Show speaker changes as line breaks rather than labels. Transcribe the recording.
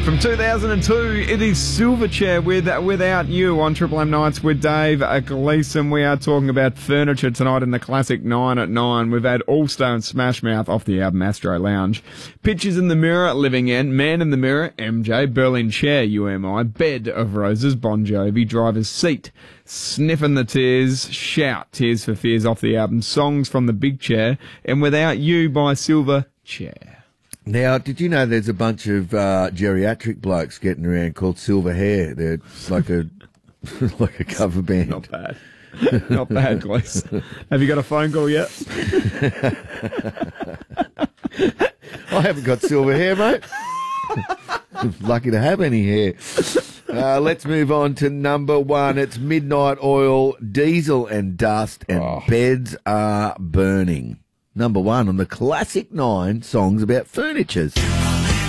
From 2002, it is Silverchair with Without You on Triple M Nights with Dave Gleeson. We are talking about furniture tonight in the classic 9 at 9. We've had All Stone Smash Mouth off the album Astro Lounge. Pictures in the Mirror, Living End. Man in the Mirror, MJ. Berlin Chair, UMI. Bed of Roses, Bon Jovi. Driver's Seat, Sniffing the Tears. Shout, Tears for Fears off the album Songs from the Big Chair. And Without You by Silverchair.
Now, did you know there's a bunch of geriatric blokes getting around called Silver Hair? They're like a like a cover band.
Not bad. Not bad, Gleeson. Have you got a phone call yet?
I haven't got silver hair, mate. Lucky to have any hair. Let's move on to number one. It's Midnight Oil, Diesel and Dust, and Beds Are Burning. Number one on the classic 9 songs about furnitures.